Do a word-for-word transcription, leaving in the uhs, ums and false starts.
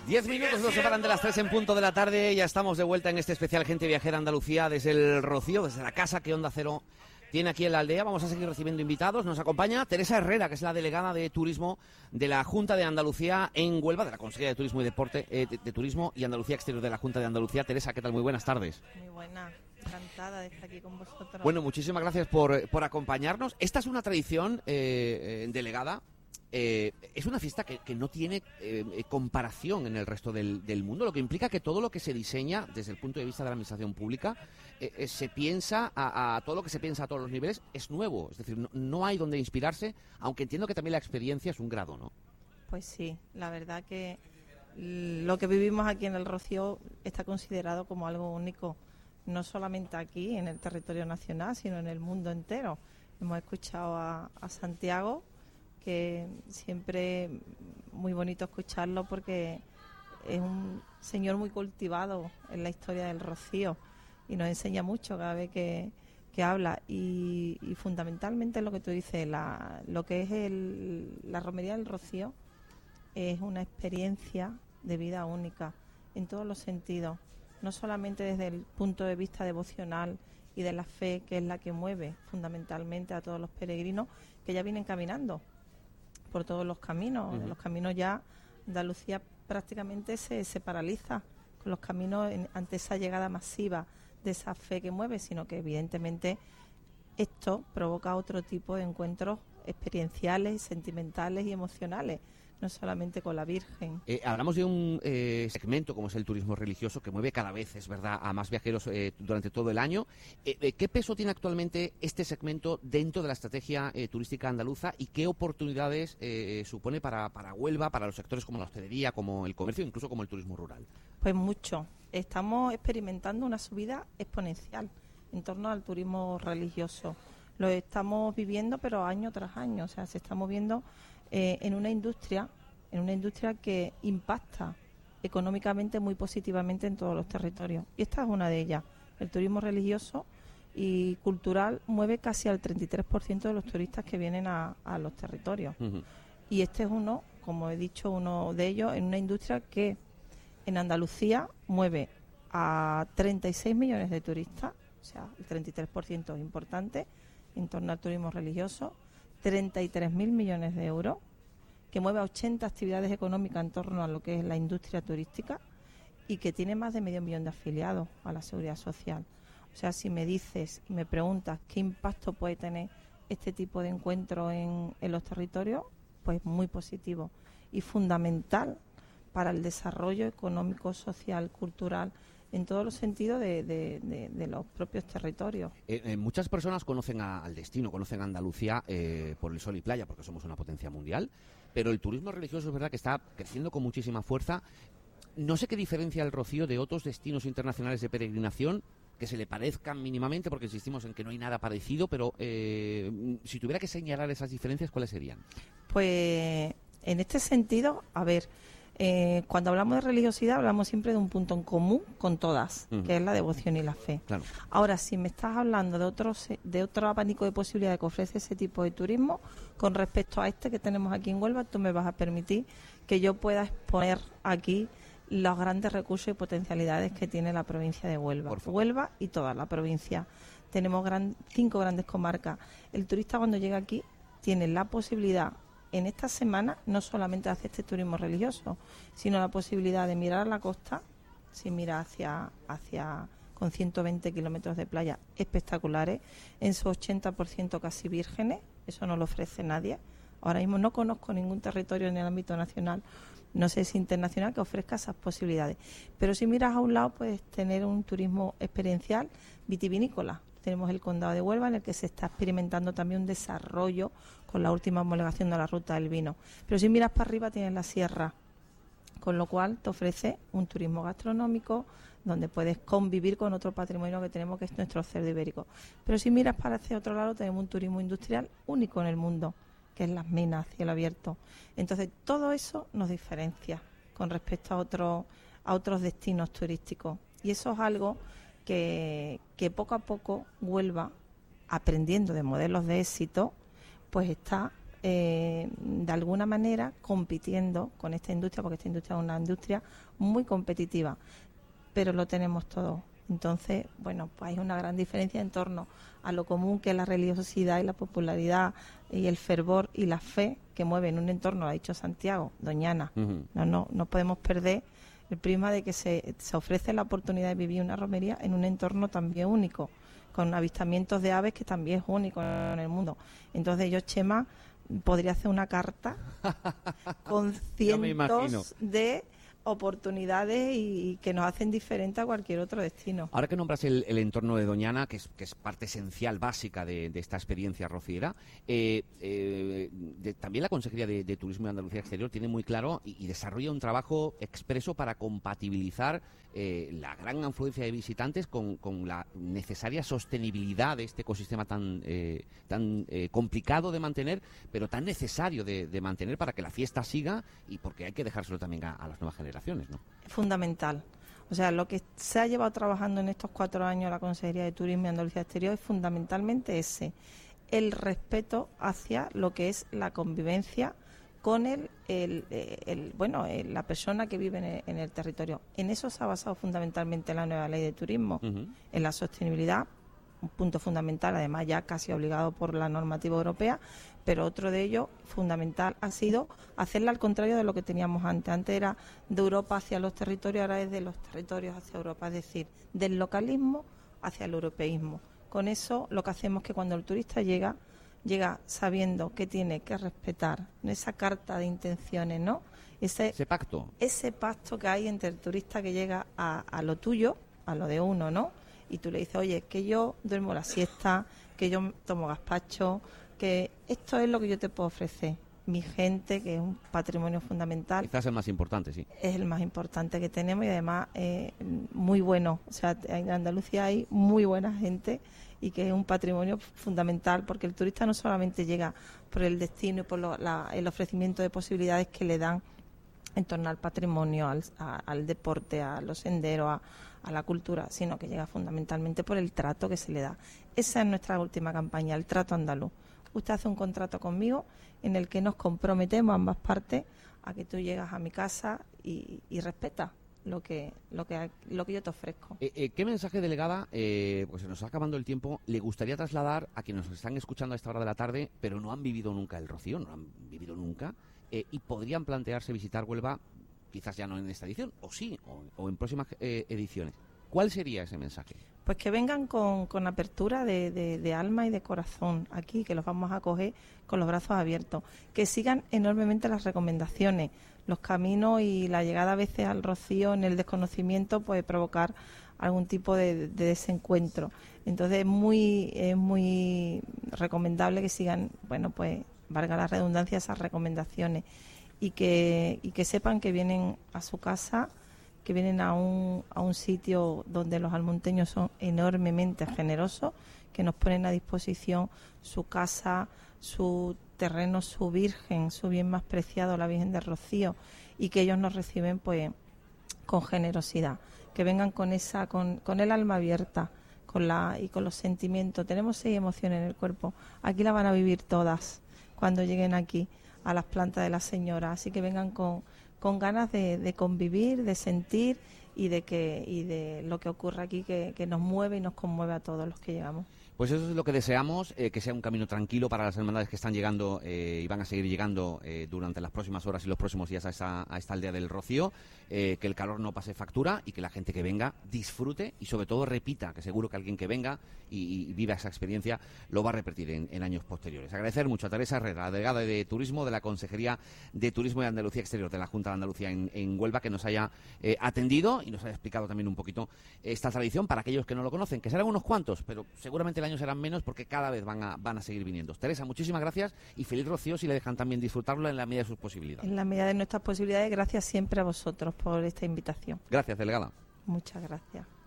Diez minutos nos separan de las tres en punto de la tarde. Ya estamos de vuelta en este especial Gente Viajera Andalucía desde el Rocío, desde la casa que Onda Cero tiene aquí en la aldea. Vamos a seguir recibiendo invitados. Nos acompaña Teresa Herrera, que es la delegada de Turismo de la Junta de Andalucía en Huelva, de la Consejería de Turismo y Deporte, eh, de, de Turismo y Andalucía Exterior de la Junta de Andalucía. Teresa, ¿qué tal? Muy buenas tardes. Muy buena, encantada de estar aquí con vosotros. Bueno, muchísimas gracias por, por acompañarnos. Esta es una tradición, eh, eh, delegada. Eh, es una fiesta que, que no tiene eh, comparación en el resto del, del mundo, lo que implica que todo lo que se diseña desde el punto de vista de la administración pública eh, eh, se piensa a, a todo lo que se piensa a todos los niveles es nuevo, es decir, no, no hay donde inspirarse, aunque entiendo que también la experiencia es un grado, ¿no? Pues sí, la verdad que lo que vivimos aquí en el Rocío está considerado como algo único, no solamente aquí en el territorio nacional, sino en el mundo entero. Hemos escuchado a, a Santiago, que siempre muy bonito escucharlo porque es un señor muy cultivado en la historia del Rocío y nos enseña mucho cada vez que, que habla y, y fundamentalmente lo que tú dices, la, lo que es el, la romería del Rocío es una experiencia de vida única en todos los sentidos, no solamente desde el punto de vista devocional y de la fe, que es la que mueve fundamentalmente a todos los peregrinos que ya vienen caminando por todos los caminos. Uh-huh. Los caminos ya, Andalucía prácticamente se, se paraliza con los caminos en, ante esa llegada masiva de esa fe que mueve, sino que evidentemente esto provoca otro tipo de encuentros experienciales, sentimentales y emocionales, no solamente con la Virgen. Eh, hablamos de un eh, segmento como es el turismo religioso que mueve cada vez, es verdad, a más viajeros eh, durante todo el año. Eh, ¿Qué peso tiene actualmente este segmento dentro de la estrategia eh, turística andaluza y qué oportunidades eh, supone para, para Huelva, para los sectores como la hostelería, como el comercio, incluso como el turismo rural? Pues mucho. Estamos experimentando una subida exponencial en torno al turismo religioso. Lo estamos viviendo, pero año tras año. O sea, se está moviendo eh, en una industria, en una industria que impacta económicamente muy positivamente en todos los territorios. Y esta es una de ellas. El turismo religioso y cultural mueve casi al treinta y tres por ciento de los turistas que vienen a, a los territorios. Uh-huh. Y este es uno, como he dicho, uno de ellos en una industria que en Andalucía mueve a treinta y seis millones de turistas, o sea, el treinta y tres por ciento es importante en torno al turismo religioso, treinta y tres mil millones de euros, que mueve a ochenta actividades económicas en torno a lo que es la industria turística y que tiene más de medio millón de afiliados a la Seguridad Social. O sea, si me dices y me preguntas qué impacto puede tener este tipo de encuentro en, en los territorios, pues muy positivo y fundamental para el desarrollo económico, social, cultural, en todos los sentidos de, de, de, de los propios territorios. Eh, eh, muchas personas conocen a, al destino, conocen a Andalucía eh, por el sol y playa, porque somos una potencia mundial, pero el turismo religioso es verdad que está creciendo con muchísima fuerza. No sé qué diferencia el Rocío de otros destinos internacionales de peregrinación que se le parezcan mínimamente, porque insistimos en que no hay nada parecido, pero eh, si tuviera que señalar esas diferencias, ¿cuáles serían? Pues en este sentido, a ver, Eh, cuando hablamos de religiosidad hablamos siempre de un punto en común con todas, uh-huh. que es la devoción y la fe. Claro. Ahora, si me estás hablando de otro, de otro abanico de posibilidades que ofrece ese tipo de turismo, con respecto a este que tenemos aquí en Huelva, tú me vas a permitir que yo pueda exponer aquí los grandes recursos y potencialidades que tiene la provincia de Huelva. Huelva y toda la provincia. Tenemos gran, cinco grandes comarcas. El turista cuando llega aquí tiene la posibilidad en esta semana no solamente hace este turismo religioso, sino la posibilidad de mirar a la costa, si mira hacia, hacia con ciento veinte kilómetros de playa espectaculares, en su ochenta por ciento casi vírgenes, eso no lo ofrece nadie. Ahora mismo no conozco ningún territorio en el ámbito nacional, no sé si internacional, que ofrezca esas posibilidades. Pero si miras a un lado, puedes tener un turismo experiencial vitivinícola. Tenemos el Condado de Huelva, en el que se está experimentando también un desarrollo con la última homologación de la ruta del vino. Pero si miras para arriba tienes la sierra, con lo cual te ofrece un turismo gastronómico donde puedes convivir con otro patrimonio que tenemos, que es nuestro cerdo ibérico. Pero si miras para hacia otro lado tenemos un turismo industrial único en el mundo, que es las minas, cielo abierto. Entonces todo eso nos diferencia con respecto a otros a otros destinos turísticos. Y eso es algo que, que poco a poco Huelva, aprendiendo de modelos de éxito, pues está eh, de alguna manera compitiendo con esta industria, porque esta industria es una industria muy competitiva, pero lo tenemos todo. Entonces, bueno, pues hay una gran diferencia en torno a lo común que es la religiosidad y la popularidad y el fervor y la fe que mueven un entorno, lo ha dicho Santiago, Doñana. Uh-huh. No, no, no podemos perder el prisma de que se, se ofrece la oportunidad de vivir una romería en un entorno también único, con avistamientos de aves que también es único en el mundo. Entonces yo, Chema, podría hacer una carta con cientos de oportunidades y, y que nos hacen diferente a cualquier otro destino. Ahora que nombras el, el entorno de Doñana, que es, que es parte esencial, básica de, de esta experiencia rociera, eh, eh, de, también la Consejería de, de Turismo de Andalucía Exterior tiene muy claro y, y desarrolla un trabajo expreso para compatibilizar eh, la gran afluencia de visitantes con, con la necesaria sostenibilidad de este ecosistema tan, eh, tan eh, complicado de mantener, pero tan necesario de, de mantener para que la fiesta siga y porque hay que dejárselo también a, a las nuevas generaciones, ¿no? Fundamental. O sea, lo que se ha llevado trabajando en estos cuatro años la Consejería de Turismo y Andalucía Exterior es fundamentalmente ese, el respeto hacia lo que es la convivencia con el, el, el, el bueno, el, la persona que vive en el, en el territorio. En eso se ha basado fundamentalmente la nueva ley de turismo, uh-huh. en la sostenibilidad, un punto fundamental, además ya casi obligado por la normativa europea, pero otro de ellos, fundamental, ha sido hacerla al contrario de lo que teníamos antes. Antes era de Europa hacia los territorios, ahora es de los territorios hacia Europa, es decir, del localismo hacia el europeísmo. Con eso lo que hacemos es que cuando el turista llega, llega sabiendo que tiene que respetar esa carta de intenciones, ¿no? Ese, ese pacto. Ese pacto que hay entre el turista que llega a, a lo tuyo, a lo de uno, ¿no? Y tú le dices, oye, que yo duermo la siesta, que yo tomo gazpacho, que esto es lo que yo te puedo ofrecer. Mi gente, que es un patrimonio fundamental. Quizás el más importante, sí. Es el más importante que tenemos y además eh, muy bueno. O sea, en Andalucía hay muy buena gente y que es un patrimonio fundamental porque el turista no solamente llega por el destino y por lo, la, el ofrecimiento de posibilidades que le dan en torno al patrimonio, al, a, al deporte, a los senderos, a, a la cultura, sino que llega fundamentalmente por el trato que se le da. Esa es nuestra última campaña, el trato andaluz. Usted hace un contrato conmigo en el que nos comprometemos ambas partes a que tú llegas a mi casa y, y respetas lo que lo que lo que yo te ofrezco. Eh, eh, ¿Qué mensaje, delegada, eh, pues se nos está acabando el tiempo, le gustaría trasladar a quienes nos están escuchando a esta hora de la tarde, pero no han vivido nunca el Rocío, no han vivido nunca, eh, y podrían plantearse visitar Huelva, quizás ya no en esta edición, o sí, o, o en próximas eh, ediciones? ¿Cuál sería ese mensaje? Pues que vengan con, con apertura de, de, de alma y de corazón aquí, que los vamos a acoger con los brazos abiertos. Que sigan enormemente las recomendaciones. Los caminos y la llegada a veces al Rocío en el desconocimiento puede provocar algún tipo de, de desencuentro. Entonces es muy, es muy recomendable que sigan, bueno, pues valga la redundancia, esas recomendaciones y que, y que sepan que vienen a su casa, que vienen a un, a un sitio donde los almonteños son enormemente generosos, que nos ponen a disposición su casa, su terreno, su virgen, su bien más preciado, la Virgen del Rocío, y que ellos nos reciben pues con generosidad, que vengan con esa, con, con el alma abierta, con la y con los sentimientos. Tenemos seis emociones en el cuerpo, aquí las van a vivir todas cuando lleguen aquí a las plantas de la Señora, así que vengan con con ganas de, de convivir, de sentir y de que y de lo que ocurre aquí que, que nos mueve y nos conmueve a todos los que llegamos. Pues eso es lo que deseamos, eh, que sea un camino tranquilo para las hermandades que están llegando eh, y van a seguir llegando eh, durante las próximas horas y los próximos días a esta, a esta aldea del Rocío, eh, que el calor no pase factura y que la gente que venga disfrute y sobre todo repita, que seguro que alguien que venga y, y viva esa experiencia lo va a repetir en, en años posteriores. Agradecer mucho a Teresa Herrera, la delegada de Turismo de la Consejería de Turismo de Andalucía Exterior de la Junta de Andalucía en, en Huelva, que nos haya eh, atendido y nos haya explicado también un poquito esta tradición para aquellos que no lo conocen, que serán unos cuantos, pero seguramente el año serán menos porque cada vez van a, van a seguir viniendo. Teresa, muchísimas gracias y feliz Rocío si le dejan también disfrutarlo en la medida de sus posibilidades. En la medida de nuestras posibilidades, gracias siempre a vosotros por esta invitación. Gracias, delegada. Muchas gracias.